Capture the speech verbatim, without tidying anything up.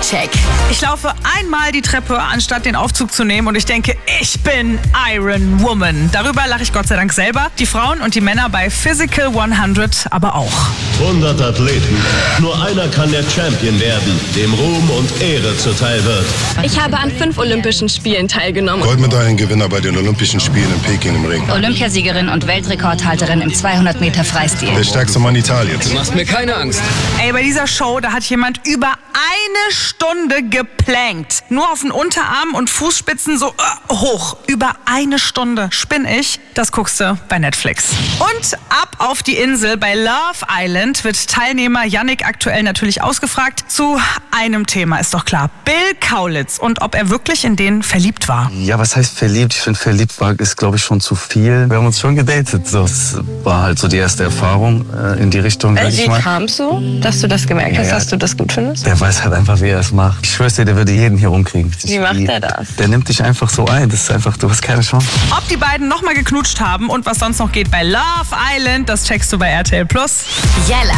Check. Ich laufe einmal die Treppe, anstatt den Aufzug zu nehmen und ich denke, ich bin Iron Woman. Darüber lache ich Gott sei Dank selber. Die Frauen und die Männer bei Physical hundert aber auch. hundert Athleten. Nur einer kann der Champion werden, dem Ruhm und Ehre zuteil wird. Ich habe an fünf Olympischen Spielen teilgenommen. Goldmedaillengewinner bei den Olympischen Spielen in Peking im Ring. Olympiasiegerin und Weltrekordhalterin im zweihundert Meter Freistil. Der stärkste Mann Italiens. Du machst mir keine Angst. Ey, bei dieser Show, da hat jemand über eine Stunde geplankt. Nur auf den Unterarm und Fußspitzen so äh, hoch. Über eine Stunde. Spinn ich? Das guckst du bei Netflix. Und ab auf die Insel bei Love Island wird Teilnehmer Yannick aktuell natürlich ausgefragt zu einem Thema, ist doch klar. Bill Kaulitz und ob er wirklich in den verliebt war. Ja, was heißt verliebt? Ich finde, verliebt war, ist, glaube ich, schon zu viel. Wir haben uns schon gedatet. So, das war halt so die erste Erfahrung äh, in die Richtung, sag ich Wie mal. kam es so, dass du das gemerkt hast, Ja, ja. dass du das gut findest? Der weiß halt einfach, wie er es macht. Ich schwör's dir, der würde jeden hier rumkriegen. Wie macht er das? Der nimmt dich einfach so ein. Das ist einfach, du hast keine Chance. Ob die beiden nochmal geknutscht haben und was sonst noch geht bei Love Island, das checkst du bei R T L Plus. Yalla.